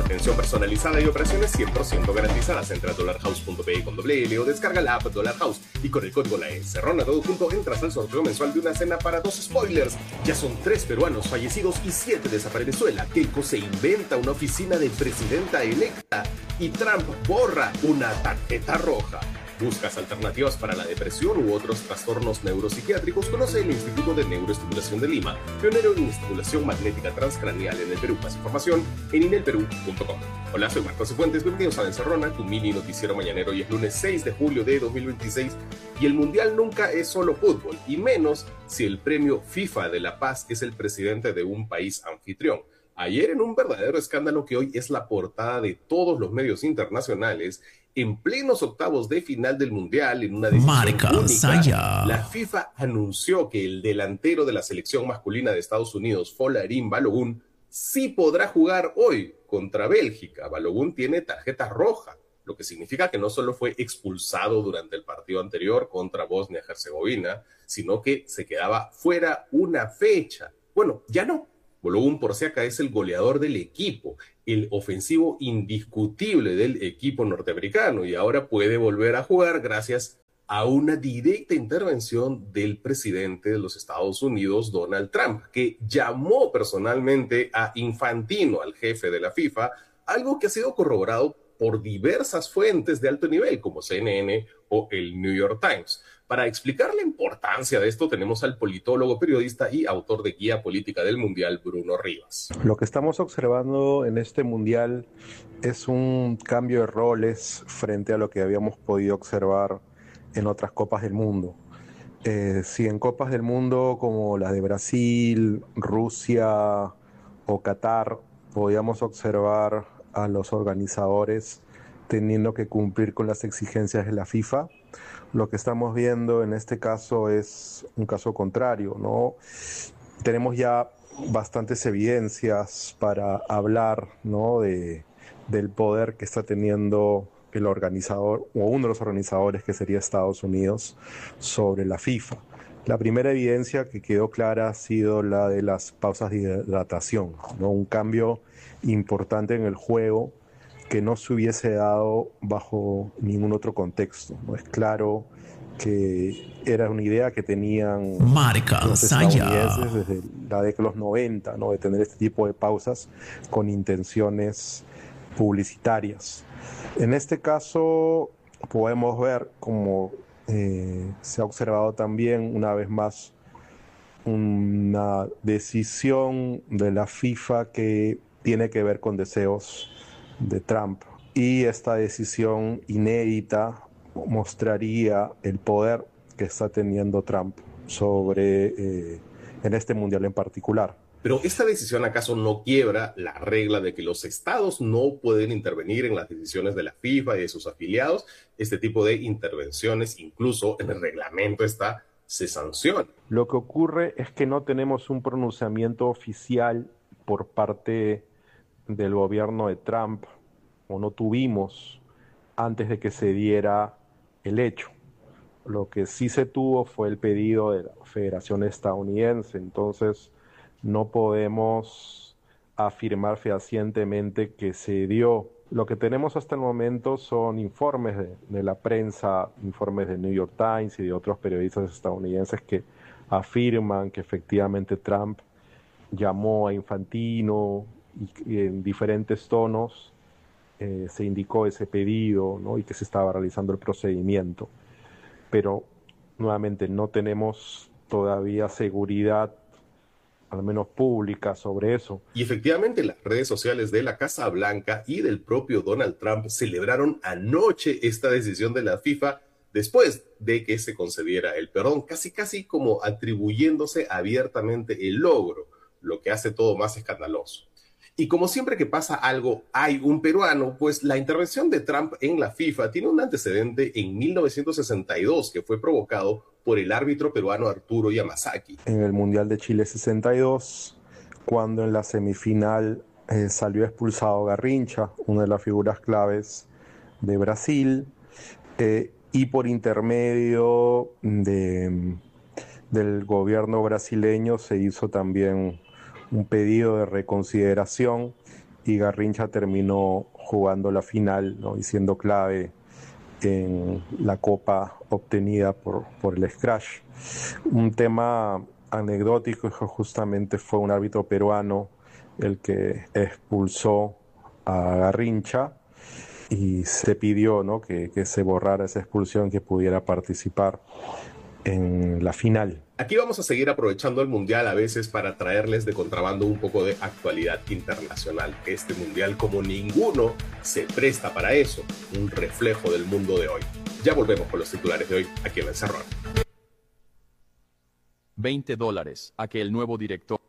Atención personalizada y operaciones 100% garantizadas. Entra a dollarhouse.pe con doble L o descarga la app Dollar House y con el código La Encerrona todo junto entras al sorteo mensual de una cena para 2 spoilers. Ya son 3 peruanos fallecidos y 7 desaparecidos. Venezuela. Keiko se inventa una oficina de presidenta electa y Trump borra una tarjeta roja. ¿Buscas alternativas para la depresión u otros trastornos neuropsiquiátricos? Conoce el Instituto de Neuroestimulación de Lima, pionero en estimulación magnética transcranial en el Perú. Más información en inelperú.com. Hola, soy Marcos Cifuentes. Bienvenidos a La Encerrona, tu mini noticiero mañanero. Hoy es lunes 6 de julio de 2026 y el Mundial nunca es solo fútbol, y menos si el premio FIFA de la Paz es el presidente de un país anfitrión. Ayer, en un verdadero escándalo que hoy es la portada de todos los medios internacionales, en plenos octavos de final del Mundial, en una decisión única, la FIFA anunció que el delantero de la selección masculina de Estados Unidos, Folarin Balogun, sí podrá jugar hoy contra Bélgica. Balogun tiene tarjeta roja, lo que significa que no solo fue expulsado durante el partido anterior contra Bosnia-Herzegovina, sino que se quedaba fuera una fecha. Bueno, ya no. Balogun por si acá es el goleador del equipo, el ofensivo indiscutible del equipo norteamericano, y ahora puede volver a jugar gracias a una directa intervención del presidente de los Estados Unidos, Donald Trump, que llamó personalmente a Infantino, al jefe de la FIFA, algo que ha sido corroborado por diversas fuentes de alto nivel, como CNN o el New York Times. Para explicar la importancia de esto, tenemos al politólogo, periodista y autor de Guía Política del Mundial, Bruno Rivas. Lo que estamos observando en este Mundial es un cambio de roles frente a lo que habíamos podido observar en otras Copas del Mundo. Si en Copas del Mundo como las de Brasil, Rusia o Qatar podíamos observar a los organizadores teniendo que cumplir con las exigencias de la FIFA, lo que estamos viendo en este caso es un caso contrario, ¿no? Tenemos ya bastantes evidencias para hablar, ¿no?, del poder que está teniendo el organizador o uno de los organizadores, que sería Estados Unidos, sobre la FIFA. La primera evidencia que quedó clara ha sido la de las pausas de hidratación, ¿no? Un cambio importante en el juego que no se hubiese dado bajo ningún otro contexto, ¿no? Es claro que era una idea que tenían los estadounidenses desde la década de los 90, ¿no?, de tener este tipo de pausas con intenciones publicitarias. En este caso podemos ver como se ha observado también una vez más una decisión de la FIFA que tiene que ver con deseos de Trump, y esta decisión inédita mostraría el poder que está teniendo Trump sobre en este mundial en particular. Pero ¿esta decisión acaso no quiebra la regla de que los estados no pueden intervenir en las decisiones de la FIFA y de sus afiliados? Este tipo de intervenciones, incluso en el reglamento está, se sanciona. Lo que ocurre es que no tenemos un pronunciamiento oficial por parte del gobierno de Trump, o no tuvimos antes de que se diera el hecho. Lo que sí se tuvo fue el pedido de la Federación Estadounidense, entonces no podemos afirmar fehacientemente que se dio. Lo que tenemos hasta el momento son informes de la prensa, informes de New York Times y de otros periodistas estadounidenses que afirman que efectivamente Trump llamó a Infantino y en diferentes tonos se indicó ese pedido, ¿no?, y que se estaba realizando el procedimiento. Pero nuevamente no tenemos todavía seguridad, al menos pública, sobre eso. Y efectivamente las redes sociales de la Casa Blanca y del propio Donald Trump celebraron anoche esta decisión de la FIFA después de que se concediera el perdón, casi como atribuyéndose abiertamente el logro, lo que hace todo más escandaloso. Y como siempre que pasa algo, hay un peruano, pues la intervención de Trump en la FIFA tiene un antecedente en 1962 que fue provocado por el árbitro peruano Arturo Yamazaki. En el Mundial de Chile 62, cuando en la semifinal salió expulsado Garrincha, una de las figuras claves de Brasil, y por intermedio del gobierno brasileño se hizo también un pedido de reconsideración y Garrincha terminó jugando la final, ¿no? Y siendo clave en la copa obtenida por el Scratch. Un tema anecdótico es que justamente fue un árbitro peruano el que expulsó a Garrincha y se pidió, ¿no? que se borrara esa expulsión, que pudiera participar en la final. Aquí vamos a seguir aprovechando el Mundial a veces para traerles de contrabando un poco de actualidad internacional. Este Mundial, como ninguno, se presta para eso, un reflejo del mundo de hoy. Ya volvemos con los titulares de hoy aquí en La Encerrona. $20 a que el nuevo director